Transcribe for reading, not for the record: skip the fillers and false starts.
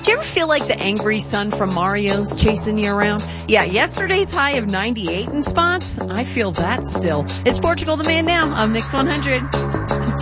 Do you ever feel like the angry son from Mario's chasing you around? Yeah, yesterday's high of 98 in spots. I feel that still. It's Portugal the Man now on Mix 100.